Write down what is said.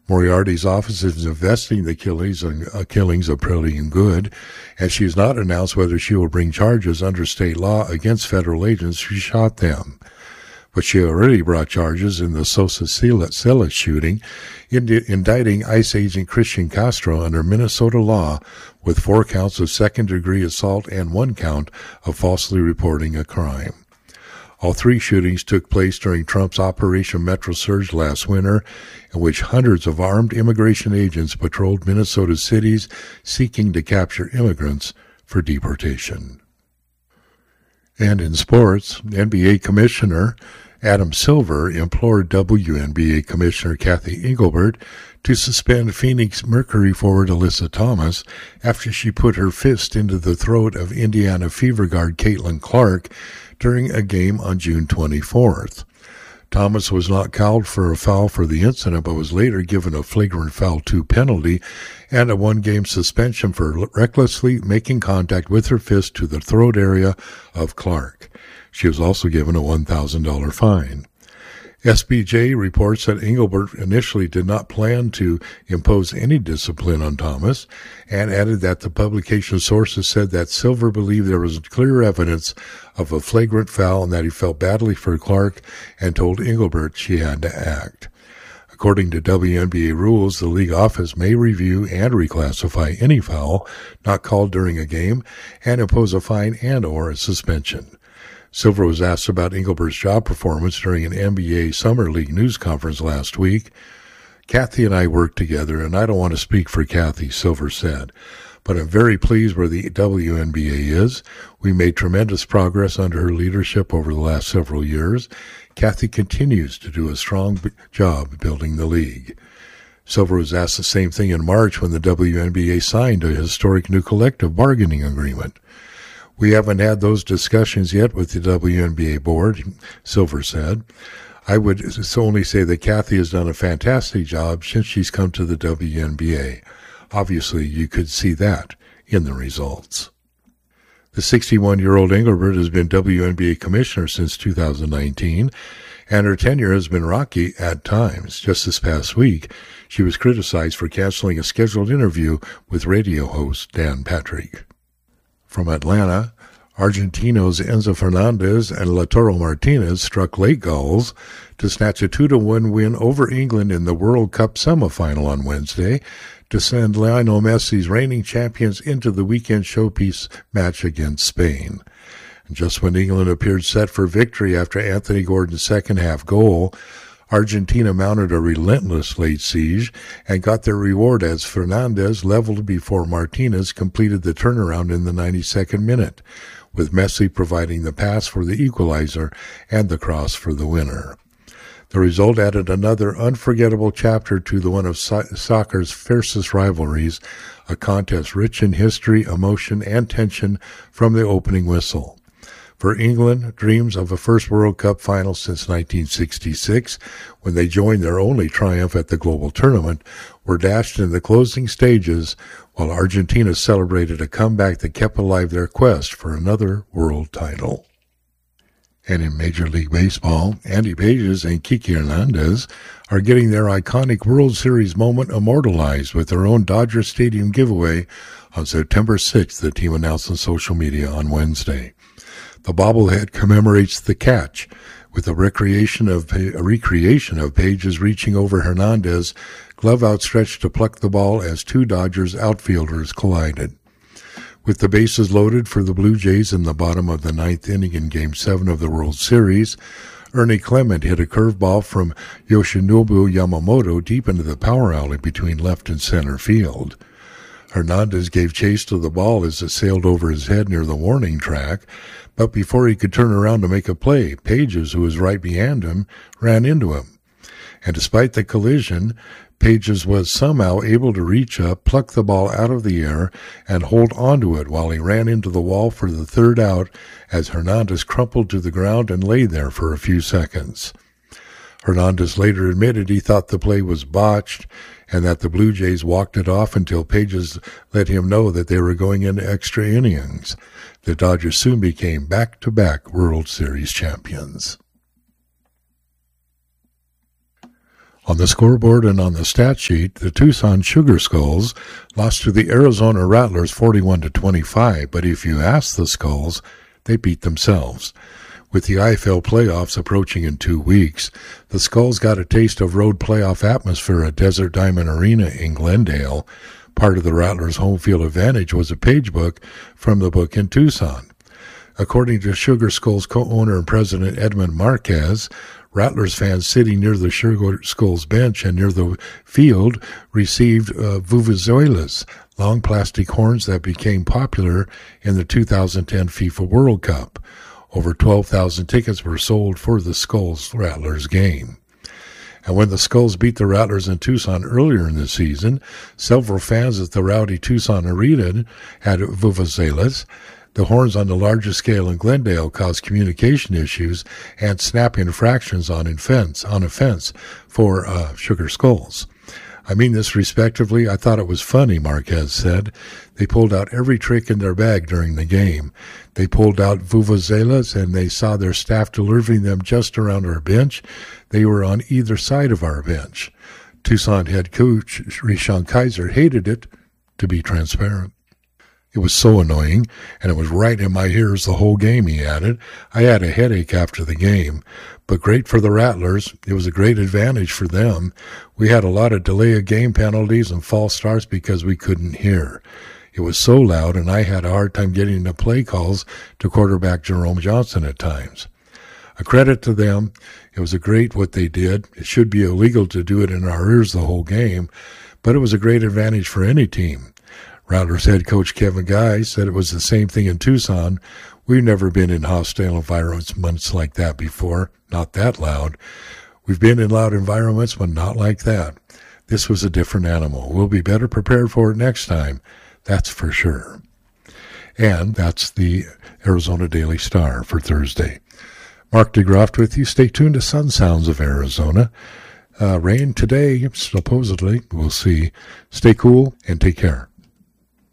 Moriarty's office is investigating the killings of Purdy and Good, and she has not announced whether she will bring charges under state law against federal agents who shot them. But she already brought charges in the Sosa Silas shooting, indicting ICE agent Christian Castro under Minnesota law with 4 counts of second-degree assault and 1 count of falsely reporting a crime. All 3 shootings took place during Trump's Operation Metro Surge last winter, in which hundreds of armed immigration agents patrolled Minnesota cities seeking to capture immigrants for deportation. And in sports, NBA Commissioner Adam Silver implored WNBA Commissioner Kathy Engelbert to suspend Phoenix Mercury forward Alyssa Thomas after she put her fist into the throat of Indiana Fever guard Caitlin Clark during a game on June 24th. Thomas was not called for a foul for the incident, but was later given a flagrant foul 2 penalty and a 1-game suspension for recklessly making contact with her fist to the throat area of Clark. She was also given a $1,000 fine. SBJ reports that Engelbert initially did not plan to impose any discipline on Thomas, and added that the publication sources said that Silver believed there was clear evidence of a flagrant foul and that he felt badly for Clark and told Engelbert she had to act. According to WNBA rules, the league office may review and reclassify any foul not called during a game and impose a fine and/or a suspension. Silver was asked about Engelbert's job performance during an NBA Summer League news conference last week. Kathy and I worked together, and I don't want to speak for Kathy, Silver said, but I'm very pleased where the WNBA is. We made tremendous progress under her leadership over the last several years. Kathy continues to do a strong job building the league. Silver was asked the same thing in March when the WNBA signed a historic new collective bargaining agreement. We haven't had those discussions yet with the WNBA board, Silver said. I would only say that Kathy has done a fantastic job since she's come to the WNBA. Obviously, you could see that in the results. The 61-year-old Engelbert has been WNBA commissioner since 2019, and her tenure has been rocky at times. Just this past week, she was criticized for canceling a scheduled interview with radio host Dan Patrick. From Atlanta, Argentinos Enzo Fernandez and Lautaro Martinez struck late goals to snatch a 2-1 win over England in the World Cup semifinal on Wednesday to send Lionel Messi's reigning champions into the weekend showpiece match against Spain. And just when England appeared set for victory after Anthony Gordon's second-half goal, Argentina mounted a relentless late siege and got their reward as Fernandez leveled before Martinez completed the turnaround in the 92nd minute, with Messi providing the pass for the equalizer and the cross for the winner. The result added another unforgettable chapter to the one of soccer's fiercest rivalries, a contest rich in history, emotion, and tension from the opening whistle. For England, dreams of a first World Cup final since 1966, when they joined their only triumph at the global tournament, were dashed in the closing stages, while Argentina celebrated a comeback that kept alive their quest for another world title. And in Major League Baseball, Andy Pages and Kiki Hernandez are getting their iconic World Series moment immortalized with their own Dodger Stadium giveaway on September 6th, the team announced on social media on Wednesday. The bobblehead commemorates the catch, with a recreation of Pages reaching over Hernandez, glove outstretched to pluck the ball as 2 Dodgers outfielders collided. With the bases loaded for the Blue Jays in the bottom of the 9th inning in Game 7 of the World Series, Ernie Clement hit a curveball from Yoshinobu Yamamoto deep into the power alley between left and center field. Hernandez gave chase to the ball as it sailed over his head near the warning track, but before he could turn around to make a play, Pages, who was right behind him, ran into him. And despite the collision, Pages was somehow able to reach up, pluck the ball out of the air, and hold onto it while he ran into the wall for the 3rd out as Hernandez crumpled to the ground and lay there for a few seconds. Hernandez later admitted he thought the play was botched and that the Blue Jays walked it off until Pages let him know that they were going into extra innings. The Dodgers soon became back-to-back World Series champions. On the scoreboard and on the stat sheet, the Tucson Sugar Skulls lost to the Arizona Rattlers 41-25, but if you ask the Skulls, they beat themselves. With the IFL playoffs approaching in 2 weeks, the Skulls got a taste of road playoff atmosphere at Desert Diamond Arena in Glendale. Part of the Rattlers' home field advantage was a page book from the book in Tucson. According to Sugar Skulls co-owner and president Edmund Marquez, Rattlers fans sitting near the Sugar Skulls bench and near the field received vuvuzelas, long plastic horns that became popular in the 2010 FIFA World Cup. Over 12,000 tickets were sold for the Skulls-Rattlers game. And when the Skulls beat the Rattlers in Tucson earlier in the season, several fans at the rowdy Tucson Arena had vuvuzelas. The horns on the largest scale in Glendale caused communication issues and snap infractions on a fence for Sugar Skulls. I mean this respectively. I thought it was funny, Marquez said. They pulled out every trick in their bag during the game. They pulled out vuvuzelas, and they saw their staff delivering them just around our bench. They were on either side of our bench. Tucson head coach Rishon Kaiser hated it, to be transparent. It was so annoying, and it was right in my ears the whole game, he added. I had a headache after the game, but great for the Rattlers. It was a great advantage for them. We had a lot of delay of game penalties and false starts because we couldn't hear. It was so loud, and I had a hard time getting the play calls to quarterback Jerome Johnson at times. A credit to them. It was a great what they did. It should be illegal to do it in our ears the whole game, but it was a great advantage for any team. Rattlers head coach Kevin Guy said it was the same thing in Tucson. We've never been in hostile environments like that before, not that loud. We've been in loud environments, but not like that. This was a different animal. We'll be better prepared for it next time, that's for sure. And that's the Arizona Daily Star for Thursday. Mark DeGroft with you. Stay tuned to Sun Sounds of Arizona. Rain today, supposedly. We'll see. Stay cool and take care.